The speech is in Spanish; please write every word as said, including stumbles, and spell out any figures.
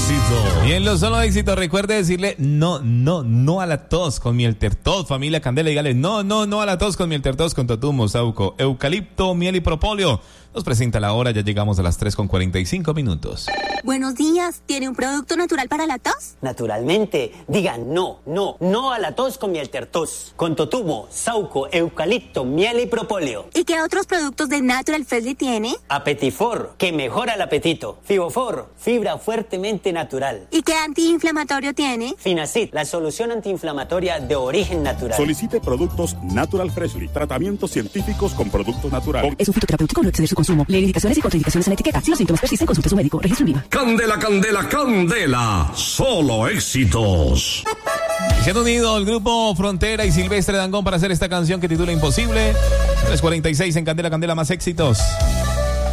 éxito. Y en los solo éxitos, recuerde decirle no, no, no a la tos con miel tertos. Familia Candela, dígale no, no, no a la tos con miel tertos con totumo, sauco, eucalipto, miel y propóleo. Nos presenta la hora, ya llegamos a las tres con cuarenta y cinco minutos. Buenos días, ¿tiene un producto natural para la tos? Naturalmente, digan no, no, no a la tos con miel tertos, con totumo, sauco, eucalipto, miel y propóleo. ¿Y qué otros productos de Natural Freshly tiene? Apetifor, que mejora el apetito. Fibofor, fibra fuertemente natural. ¿Y qué antiinflamatorio tiene? Finacid, la solución antiinflamatoria de origen natural. Solicite productos Natural Freshly, tratamientos científicos con productos naturales. Es un fitoterapéutico, no exceder su consumo. Lee indicaciones y contraindicaciones en la etiqueta. Si los síntomas persisten, consulte a su médico. Registro INVIMA. Candela, Candela, Candela. Solo éxitos. Se han unido el grupo Frontera y Silvestre Dangond para hacer esta canción que titula Imposible. tres cuarenta y seis en Candela, Candela, más éxitos.